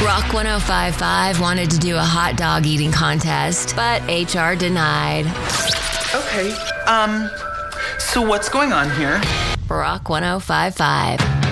Rock 1055 wanted to do a hot dog eating contest, but HR denied. Okay, so what's going on here? Rock 1055.